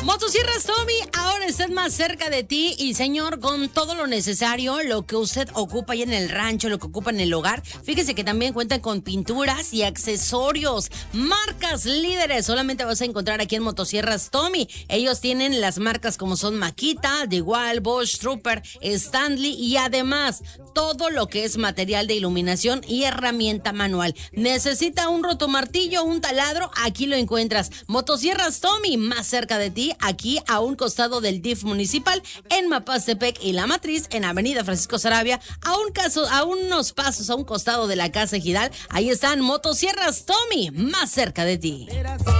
Motosierras Tommy, ahora estás más cerca de ti y señor, con todo lo necesario, lo que usted ocupa ahí en el rancho, lo que ocupa en el hogar. Fíjese que también cuentan con pinturas y accesorios, marcas líderes, solamente vas a encontrar aquí en Motosierras Tommy. Ellos tienen las marcas como son Makita, DeWalt, Bosch, Trooper, Stanley y además todo lo que es material de iluminación y herramienta manual. ¿Necesita un rotomartillo, un taladro? Aquí lo encuentras. Motosierras Tommy, más cerca de ti, aquí a un costado del DIF municipal en Mapastepec y La Matriz, en Avenida Francisco Sarabia, a unos pasos a un costado de la Casa Ejidal. Ahí están Motosierras Tommy, más cerca de ti.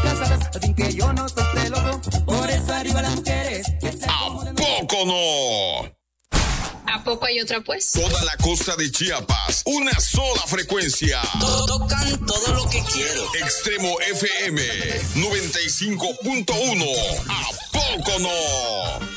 ¿A poco no? ¿A poco hay otra pues? Toda la costa de Chiapas, una sola frecuencia. Tocan todo lo que quiero. Extremo FM 95.1. ¿A poco no?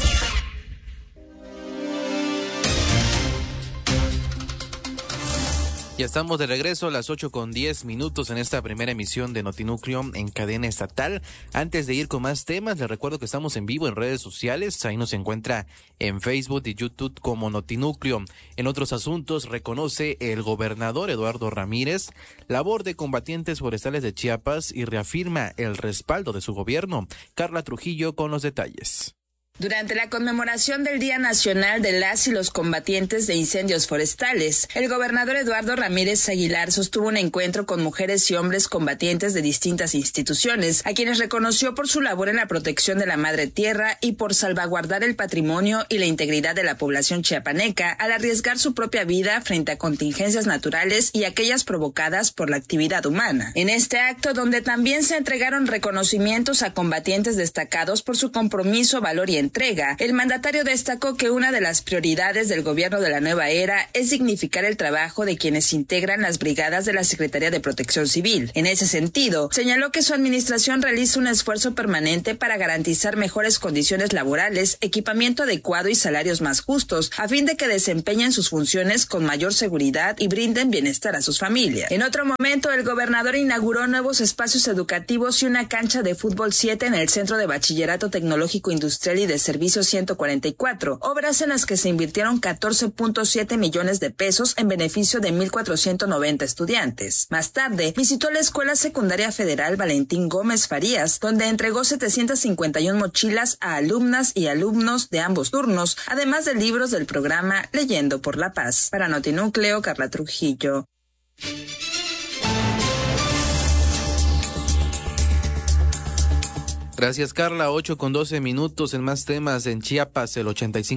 Ya estamos de regreso a las 8:10 en esta primera emisión de Notinúcleo en cadena estatal. Antes de ir con más temas, les recuerdo que estamos en vivo en redes sociales. Ahí nos encuentra en Facebook y YouTube como Notinúcleo. En otros asuntos, reconoce el gobernador Eduardo Ramírez labor de combatientes forestales de Chiapas y reafirma el respaldo de su gobierno. Carla Trujillo con los detalles. Durante la conmemoración del Día Nacional de las y los Combatientes de Incendios Forestales, el gobernador Eduardo Ramírez Aguilar sostuvo un encuentro con mujeres y hombres combatientes de distintas instituciones, a quienes reconoció por su labor en la protección de la madre tierra y por salvaguardar el patrimonio y la integridad de la población chiapaneca al arriesgar su propia vida frente a contingencias naturales y aquellas provocadas por la actividad humana. En este acto, donde también se entregaron reconocimientos a combatientes destacados por su compromiso, valor y entrega, el mandatario destacó que una de las prioridades del gobierno de la nueva era es dignificar el trabajo de quienes integran las brigadas de la Secretaría de Protección Civil. En ese sentido, señaló que su administración realiza un esfuerzo permanente para garantizar mejores condiciones laborales, equipamiento adecuado y salarios más justos, a fin de que desempeñen sus funciones con mayor seguridad y brinden bienestar a sus familias. En otro momento, el gobernador inauguró nuevos espacios educativos y una cancha de fútbol 7 en el Centro de Bachillerato Tecnológico Industrial y de Servicio 144, obras en las que se invirtieron 14.7 millones de pesos en beneficio de 1,490 estudiantes. Más tarde, visitó la Escuela Secundaria Federal Valentín Gómez Farías, donde entregó 751 mochilas a alumnas y alumnos de ambos turnos, además de libros del programa Leyendo por la Paz. Para Notinúcleo, Carla Trujillo. Gracias, Carla. 8:12 en más temas. En Chiapas, el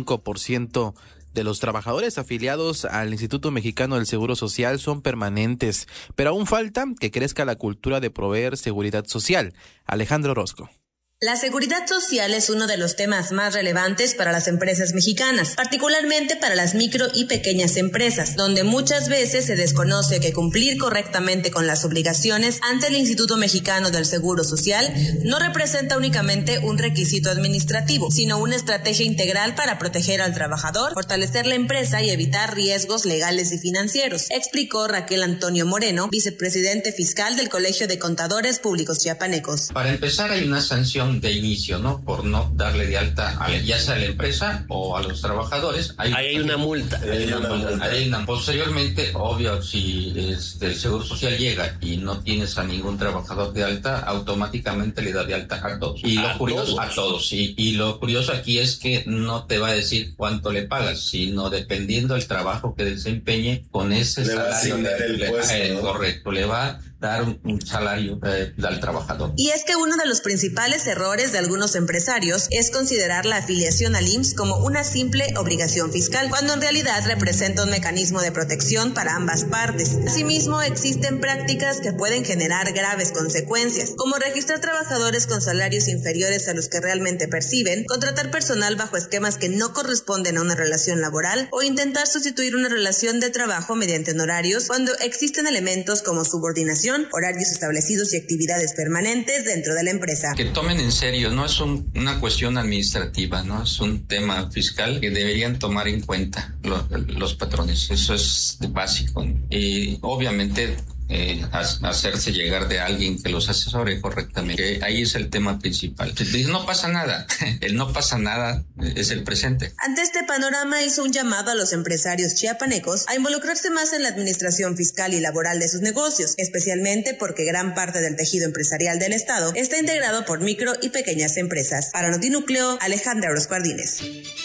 85% de los trabajadores afiliados al Instituto Mexicano del Seguro Social son permanentes, pero aún falta que crezca la cultura de proveer seguridad social. Alejandro Orozco. La seguridad social es uno de los temas más relevantes para las empresas mexicanas, particularmente para las micro y pequeñas empresas, donde muchas veces se desconoce que cumplir correctamente con las obligaciones ante el Instituto Mexicano del Seguro Social no representa únicamente un requisito administrativo, sino una estrategia integral para proteger al trabajador, fortalecer la empresa y evitar riesgos legales y financieros, explicó Raquel Antonio Moreno, vicepresidente fiscal del Colegio de Contadores Públicos Chiapanecos. Para empezar, hay una sanción de inicio, ¿no? Por no darle de alta ya sea a la empresa o a los trabajadores. Hay una multa. Posteriormente, obvio, si el Seguro Social llega y no tienes a ningún trabajador de alta, automáticamente le da de alta a todos. Y lo curioso, a todos. Y lo curioso aquí es que no te va a decir cuánto le pagas, sino dependiendo del trabajo que desempeñe con ese salario. Correcto, le va a dar un salario al trabajador. Y es que uno de los principales errores de algunos empresarios es considerar la afiliación al IMSS como una simple obligación fiscal, cuando en realidad representa un mecanismo de protección para ambas partes. Asimismo, existen prácticas que pueden generar graves consecuencias, como registrar trabajadores con salarios inferiores a los que realmente perciben, contratar personal bajo esquemas que no corresponden a una relación laboral o intentar sustituir una relación de trabajo mediante honorarios cuando existen elementos como subordinación, horarios establecidos y actividades permanentes dentro de la empresa. Que tomen en serio, no es una cuestión administrativa, no es un tema fiscal que deberían tomar en cuenta los patrones. Eso es básico. Y obviamente hacerse llegar de alguien que los asesore correctamente. Ahí es el tema principal. No pasa nada. El no pasa nada es el presente. Ante este panorama hizo un llamado a los empresarios chiapanecos a involucrarse más en la administración fiscal y laboral de sus negocios, especialmente porque gran parte del tejido empresarial del estado está integrado por micro y pequeñas empresas. Para Notinúcleo, Alejandra Orozco Ardínez.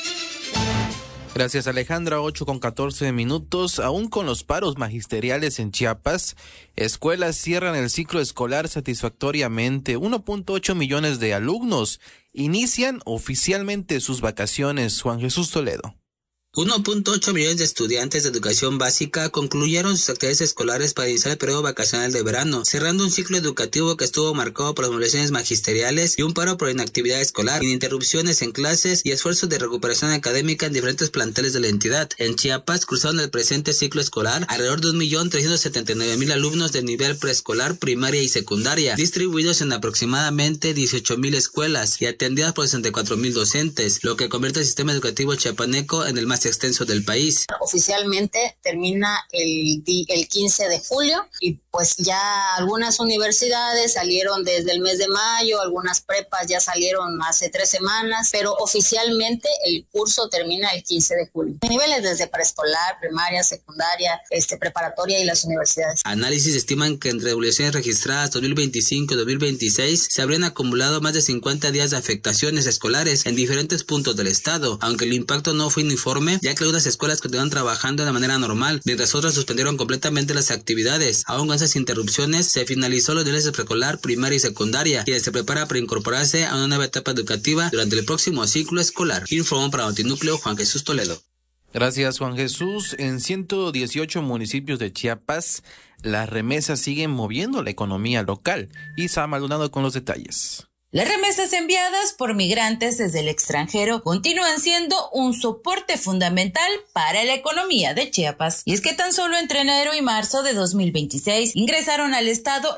Gracias, Alejandra. 8:14. Aún con los paros magisteriales en Chiapas, escuelas cierran el ciclo escolar satisfactoriamente. 1.8 millones de alumnos inician oficialmente sus vacaciones. Juan Jesús Toledo. 1.8 millones de estudiantes de educación básica concluyeron sus actividades escolares para iniciar el periodo vacacional de verano, cerrando un ciclo educativo que estuvo marcado por las movilizaciones magisteriales y un paro por inactividad escolar, interrupciones en clases y esfuerzos de recuperación académica en diferentes planteles de la entidad. En Chiapas cruzaron el presente ciclo escolar alrededor de 1.379.000 alumnos de nivel preescolar, primaria y secundaria, distribuidos en aproximadamente 18.000 escuelas y atendidas por 64.000 docentes, lo que convierte el sistema educativo chiapaneco en el más extenso del país. Oficialmente termina el 15 de julio y pues ya algunas universidades salieron desde el mes de mayo, algunas prepas ya salieron hace 3 semanas, pero oficialmente el curso termina el 15 de julio. Niveles desde preescolar, primaria, secundaria, preparatoria y las universidades. Análisis estiman que entre evaluaciones registradas 2025 y 2026 se habrían acumulado más de 50 días de afectaciones escolares en diferentes puntos del estado, aunque el impacto no fue uniforme, ya que algunas escuelas continúan trabajando de manera normal, mientras otras suspendieron completamente las actividades. Aún con esas interrupciones, se finalizó los niveles de preescolar, primaria y secundaria, y se prepara para incorporarse a una nueva etapa educativa durante el próximo ciclo escolar. Informó para Notinúcleo Juan Jesús Toledo. Gracias, Juan Jesús. En 118 municipios de Chiapas, las remesas siguen moviendo la economía local. Isa Maldonado con los detalles. Las remesas enviadas por migrantes desde el extranjero continúan siendo un soporte fundamental para la economía de Chiapas. Y es que tan solo entre enero y marzo de 2026 ingresaron al estado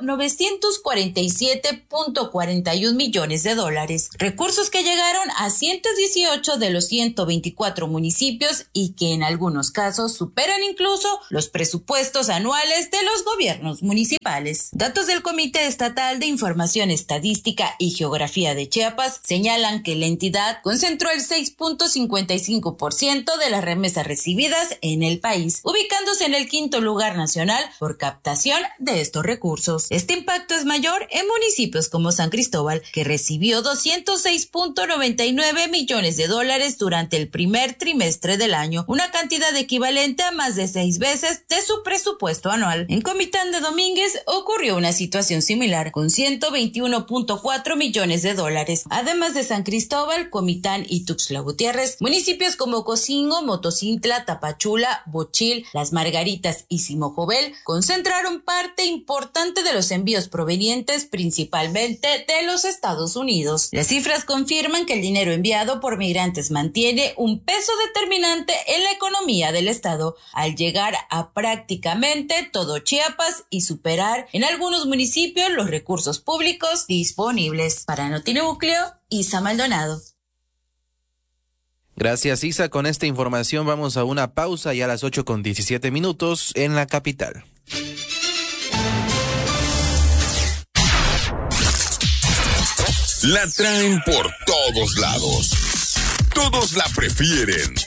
947.41 millones de dólares. Recursos que llegaron a 118 de los 124 municipios y que en algunos casos superan incluso los presupuestos anuales de los gobiernos municipales. Datos del Comité Estatal de Información Estadística y Geografía de Chiapas señalan que la entidad concentró el 6.55% de las remesas recibidas en el país, ubicándose en el 5º lugar nacional por captación de estos recursos. Este impacto es mayor en municipios como San Cristóbal, que recibió 206.99 millones de dólares durante el primer trimestre del año, una cantidad equivalente a más de 6 veces de su presupuesto anual. En Comitán de Domínguez ocurrió una situación similar, con 121.4 millones de dólares. Además de San Cristóbal, Comitán y Tuxtla Gutiérrez, municipios como Cocingo, Motocintla, Tapachula, Bochil, Las Margaritas y Simojovel concentraron parte importante de los envíos provenientes principalmente de los Estados Unidos. Las cifras confirman que el dinero enviado por migrantes mantiene un peso determinante en la economía del estado, al llegar a prácticamente todo Chiapas y superar en algunos municipios los recursos públicos disponibles. Para Notinúcleo, Isa Maldonado. Gracias, Isa. Con esta información vamos a una pausa ya a las 8:17 en la capital. La traen por todos lados. Todos la prefieren.